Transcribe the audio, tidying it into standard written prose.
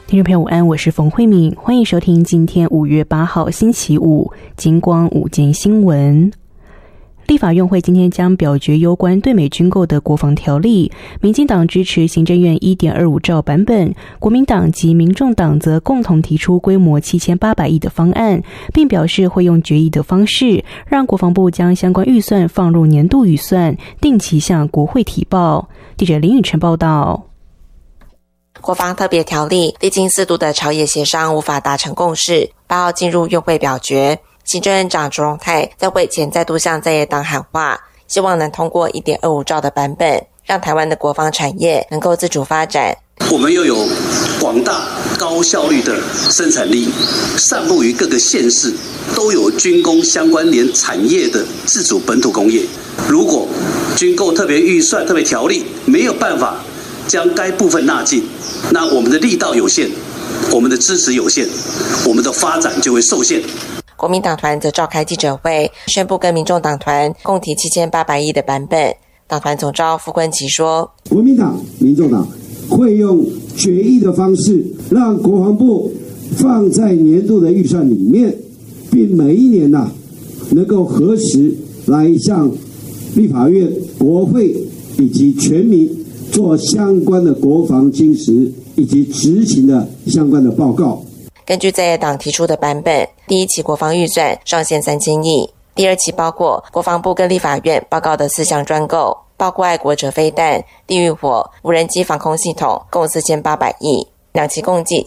听众朋友午安，我是冯慧敏，欢迎收听今天5月8号星期五金光午间新闻。立法院会今天将表决有关对美军购的国防条例，民进党支持行政院 1.25 兆版本，国民党及民众党则共同提出规模7800亿的方案，并表示会用决议的方式，让国防部将相关预算放入年度预算，定期向国会提报。记者林宇晨报道。 国防特别条例历经4度的朝野协商无法达成共识，8号进入院会表决。行政院长卓荣泰在会前再度向在野党喊话，希望能通过 1.25 兆的版本，让台湾的国防产业能够自主发展。 我们又有广大高效率的生产力，散布于各个县市，都有军工相关联产业的自主本土工业。如果军购特别预算特别条例没有办法将该部分纳进，那我们的力道有限，我们的支持有限，我们的发展就会受限。 国民党团则召开记者会，宣布跟民众党团共提7800亿的版本。党团总召傅昆萁说， 国民党、民众党会用决议的方式，让国防部放在年度的预算里面，并每一年能够核实来向立法院、国会以及全民做相关的国防精实以及执行的相关的报告。 根据在野党提出的版本，第一期国防预算上限3000亿，第二期包括国防部跟立法院报告的4项专购，包括爱国者飞弹、地狱火、无人机防空系统，共4800亿，2期共计